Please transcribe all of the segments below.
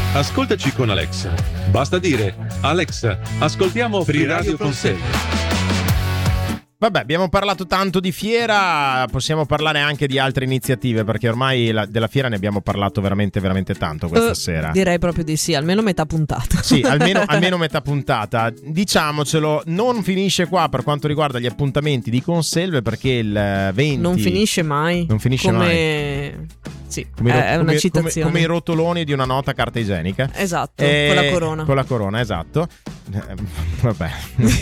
Ascoltaci con Alexa. Basta dire: Alexa, ascoltiamo Free Radio Conselve. Vabbè, abbiamo parlato tanto di fiera, possiamo parlare anche di altre iniziative, perché ormai della fiera ne abbiamo parlato veramente veramente tanto questa sera. Direi proprio di sì, almeno metà puntata. Sì, almeno metà puntata. Diciamocelo, non finisce qua per quanto riguarda gli appuntamenti di Conselve, perché il 20 non finisce mai. Non finisce mai. Sì, è una citazione. Come i rotoloni di una nota carta igienica. Esatto, con la corona. Con la corona, esatto. Vabbè,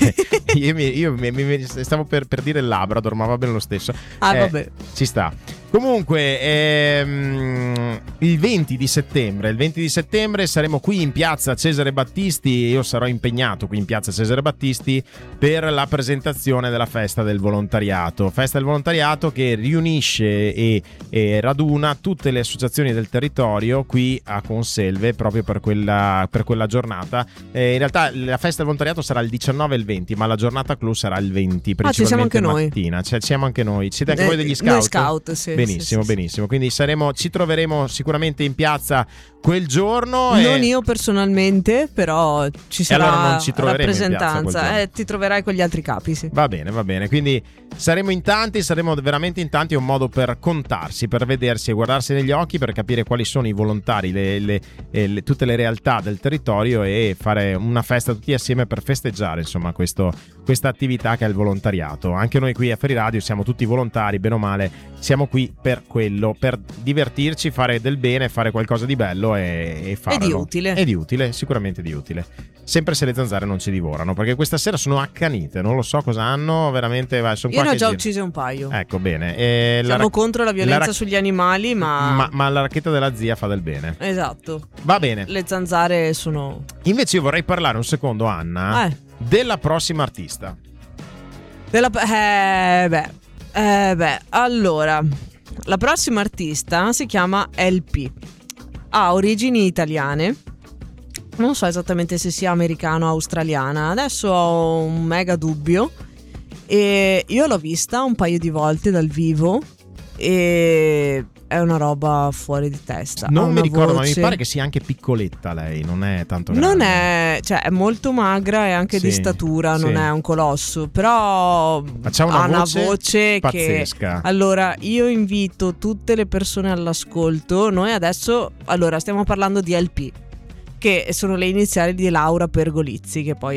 io mi stavo per dire il Labrador, ma va bene lo stesso. Vabbè. Ci sta. Comunque, il 20 di settembre saremo qui in piazza Cesare Battisti. Io sarò impegnato qui in piazza Cesare Battisti per la presentazione della Festa del Volontariato. Festa del Volontariato che riunisce e raduna tutte le associazioni del territorio qui a Conselve proprio per quella giornata. In realtà la Festa del Volontariato sarà il 19 e il 20, ma la giornata clou sarà il 20, principalmente ci siamo anche mattina. Cioè, siamo anche noi. Siete anche voi degli scout? Noi scout, sì. Benissimo, sì. benissimo. Quindi ci troveremo sicuramente in piazza quel giorno. Non io personalmente, però ci sarà allora non ci troveremo rappresentanza. Ti troverai con gli altri capi, sì. Va bene. Quindi saremo in tanti, saremo veramente in tanti. È un modo per contarsi, per vedersi e guardarsi negli occhi, per capire quali sono i volontari, tutte le realtà del territorio, e fare una festa tutti assieme per festeggiare, insomma, questa attività che è il volontariato. Anche noi qui a Free Radio siamo tutti volontari, bene o male, siamo qui per quello, per divertirci, fare del bene, fare qualcosa di bello e farlo. E di utile, sicuramente di utile. Sempre se le zanzare non ci divorano, perché questa sera sono accanite, non lo so cosa hanno, veramente. Sono io ne ho già uccise un paio. Ecco, bene. Siamo contro la violenza sugli animali, ma la racchetta della zia fa del bene. Esatto. Va bene. Le zanzare sono... Invece io vorrei parlare un secondo, Anna, della prossima artista. Allora, la prossima artista si chiama LP. Ha origini italiane. Non so esattamente se sia americana o australiana. Adesso ho un mega dubbio. E io l'ho vista un paio di volte dal vivo e è una roba fuori di testa. Non mi ricordo, ma mi pare che sia anche piccoletta lei, non è tanto grande. Non è, cioè è molto magra e anche di statura, non è un colosso, però ha una voce pazzesca. Allora, io invito tutte le persone all'ascolto. Noi adesso, stiamo parlando di LP, che sono le iniziali di Laura Pergolizzi, che poi